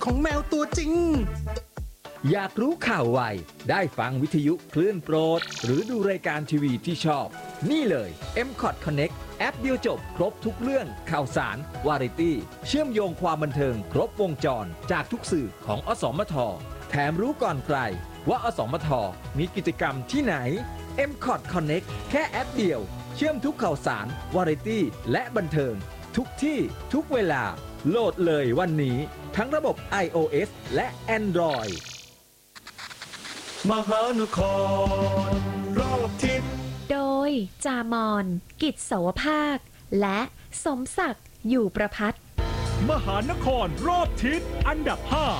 ของแมวตัวจริงอยากรู้ข่าวไวได้ฟังวิทยุคลื่นโปรดหรือดูรายการทีวีที่ชอบนี่เลย M-Cot Connect แอปเดียวจบครบทุกเรื่องข่าวสารวาไรตี้เชื่อมโยงความบันเทิงครบวงจรจากทุกสื่อของอสมทแถมรู้ก่อนใครว่าอสมทมีกิจกรรมที่ไหน M-Cot Connect แค่แอปเดียวเชื่อมทุกข่าวสารวาไรตี้และบันเทิงทุกที่ทุกเวลาโหลดเลยวันนี้ทั้งระบบ iOS และ Android มหานครรอบทิศโดยจามอนกิจสวภาคและสมศักดิ์อยู่ประพัฒน์มหานครรอบทิศอันดับ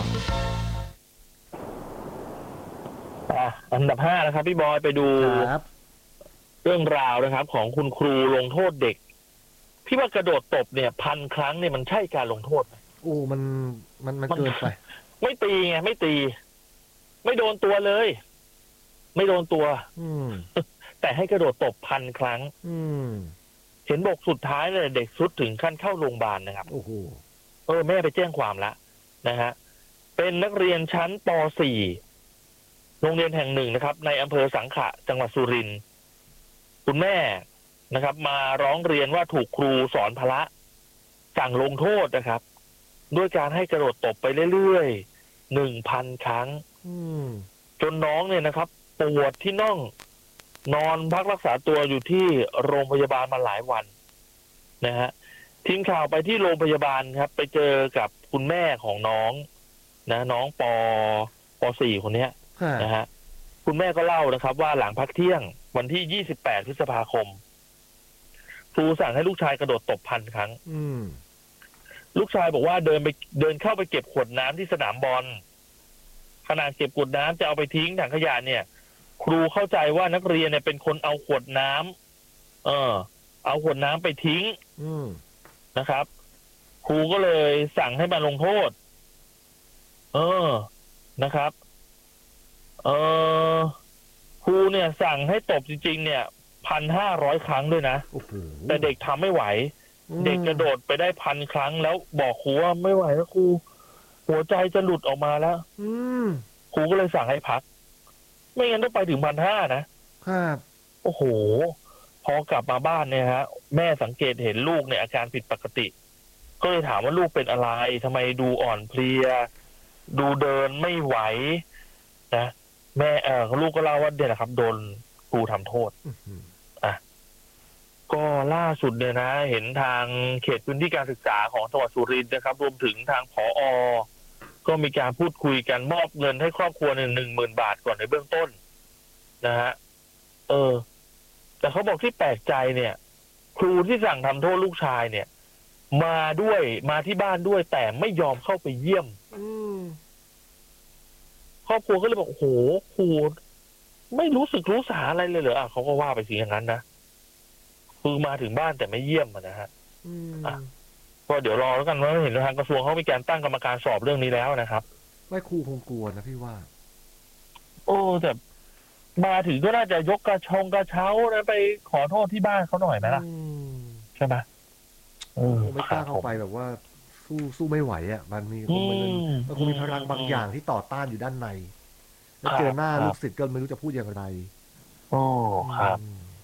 อันดับ5นะครับพี่บอยไปดูเรื่องราวนะครับของคุณครูลงโทษเด็กที่ว่ากระโดดตบเนี่ย1,000 ครั้งเนี่ยมันใช่การลงโทษไหมโอ้มันเกินไปไม่ตีไงไม่ตีไม่โดนตัวเลยไม่โดนตัวแต่ให้กระโดดตบ1,000 ครั้งเห็นบอกสุดท้ายเลยเด็กสุดถึงขั้นเข้าโรงพยาบาลนะครับโอ้โหแม่ไปแจ้งความแล้วนะฮะเป็นนักเรียนชั้นป .4 โรงเรียนแห่งหนึ่งนะครับในอำเภอสังขะจังหวัดสุรินทร์คุณแม่นะครับมาร้องเรียนว่าถูกครูสอนพละสั่งลงโทษนะครับด้วยการให้กระโดดตบไปเรื่อยๆ 1,000 ครั้งจนน้องเนี่ยนะครับปวดที่น่องนอนพักรักษาตัวอยู่ที่โรงพยาบาลมาหลายวันนะฮะทีมข่าวไปที่โรงพยาบาลครับไปเจอกับคุณแม่ของน้องนะน้องป .4 คนนี้นะฮะคุณแม่ก็เล่านะครับว่าหลังพักเที่ยงวันที่28 พฤษภาคมครูสั่งให้ลูกชายกระโดดตบ1,000 ครั้งลูกชายบอกว่าเดินเข้าไปเก็บขวดน้ำที่สนามบอลขณะเก็บขวดน้ำจะเอาไปทิ้งถังขยะเนี่ยครูเข้าใจว่านักเรียนเนี่ยเป็นคนเอาขวดน้ำเอาขวดน้ำไปทิ้งนะครับครูก็เลยสั่งให้มาลงโทษนะครับครูเนี่ยสั่งให้ตบจริงๆเนี่ย1,500 ครั้งด้วยนะแต่เด็กทำไม่ไหวเด็กกระโดดไปได้1,000 ครั้งแล้วบอกครูว่าไม่ไหวแล้วครูหัวใจจะหลุดออกมาแล้วครูก็เลยสั่งให้พักไม่งั้นต้องไปถึง1,500นะครับโอ้โหพอกลับมาบ้านเนี่ยฮะแม่สังเกตเห็นลูกเนี่ยอาการผิดปกติก็เลยถามว่าลูกเป็นอะไรทำไมดูอ่อนเพลียดูเดินไม่ไหวนะแม่ลูกก็เล่าว่าเนี่ยแหละครับโดนครูทำโทษก็ล่าสุดเนี่ยนะเห็นทางเขตพื้นที่การศึกษาของจังหวัดสุรินทร์นะครับรวมถึงทางผอ.ก็มีการพูดคุยกันมอบเงินให้ครอบครัว10,000 บาทก่อนในเบื้องต้นนะฮะแต่เขาบอกที่แปลกใจเนี่ยครูที่สั่งทำโทษลูกชายเนี่ยมาที่บ้านด้วยแต่ไม่ยอมเข้าไปเยี่ยมครอบครัวก็เลยบอกโอ้โหครูไม่รู้สึกรู้สาอะไรเลยเหรอเขาก็ว่าไปสิอย่างนั้นนะคือมาถึงบ้านแต่ไม่เยี่ยมนะฮะก็เดี๋ยวรอแล้วกันว่าเห็นทางกระทรวงเขามีการตั้งกรรมการสอบเรื่องนี้แล้วนะครับไม่ครูคงกลัวนะพี่ว่าแต่มาถึงก็น่าจะยกกระเช้านะไปขอโทษที่บ้านเขาหน่อยไหมล่ะใช่ไหมไม่กล้าเข้าไปแบบว่าสู้ไม่ไหวอ่ะมันคงมีพลังบางอย่างที่ต่อต้านอยู่ด้านในแล้วเจอหน้าลูกศิษย์ก็ไม่รู้จะพูดอย่างไรครับ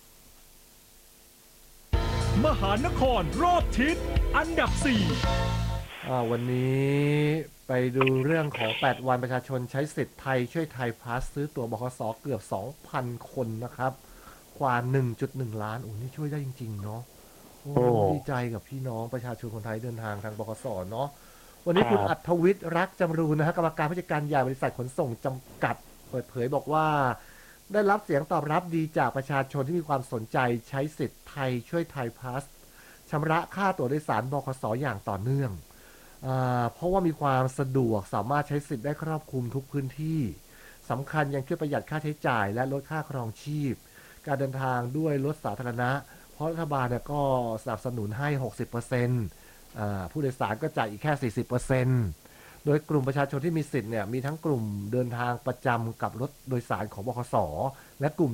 มหานครรอบทิศอันดับ4 วันนี้ไปดูเรื่องของ8 วันประชาชนใช้สิทธิ์ไทยช่วยไทยพลัสซื้อตั๋วบขส.เกือบ 2,000 คนนะครับกว่า 1.1 ล้านนี่ช่วยได้จริงๆเนาะดีใจกับพี่น้องประชาชนคนไทยเดินทางทางบขส.เนาะวันนี้คุณอัธวิทย์รักจำรูนนะฮะกรรมการผู้จัดการใหญ่บริษัทขนส่งจำกัดเปิดเผยบอกว่าได้รับเสียงตอบรับดีจากประชาชนที่มีความสนใจใช้สิทธิ์ไทยช่วยไทยพลัสชำระค่าตั๋วโดยสารบขส.อย่างต่อเนื่องเพราะว่ามีความสะดวกสามารถใช้สิทธิ์ได้ครอบคลุมทุกพื้นที่สำคัญยังช่วยประหยัดค่าใช้จ่ายและลดค่าครองชีพการเดินทางด้วยรถสาธารณะเพราะรัฐบาลเนี่ยก็สนับสนุนให้ 60%ผู้โดยสารก็จ่ายอีกแค่ 40%โดยกลุ่มประชาชนที่มีสิทธิ์เนี่ยมีทั้งกลุ่มเดินทางประจำกับรถโดยสารของบขส.และกลุ่ม